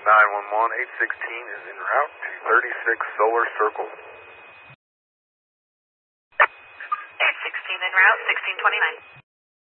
911, 816 is en route to 36 Solar Circle. 816 en route, 1629.